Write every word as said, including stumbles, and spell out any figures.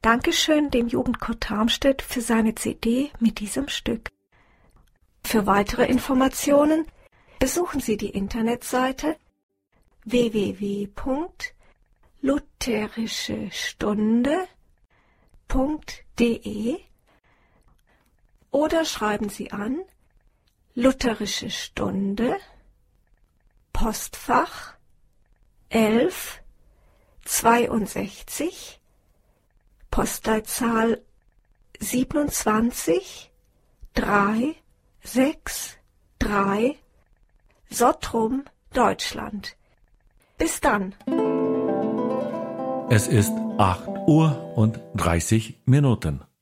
Dankeschön dem Jugendchor Tarmstedt für seine C D mit diesem Stück. Für weitere Informationen besuchen Sie die Internetseite w w w punkt lutherische stunde punkt d e oder schreiben Sie an Lutherische Stunde, Postfach elf zweiundsechzig, Postleitzahl siebenundzwanzig drei sechs drei, Sottrum, Deutschland. Bis dann. Es ist acht Uhr und dreißig Minuten.